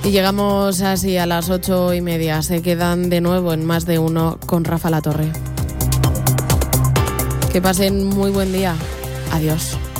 Y llegamos así a las 8:30. Se quedan de nuevo en Más de Uno con Rafa La Torre. Que pasen muy buen día. Adiós.